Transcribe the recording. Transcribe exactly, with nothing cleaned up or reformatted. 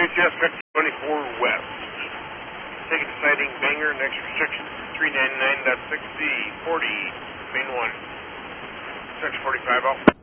H S Vector twenty-four West. Ticket sighting Bangor, next restriction three ninety-nine point six C, forty, main one. Section forty-five out.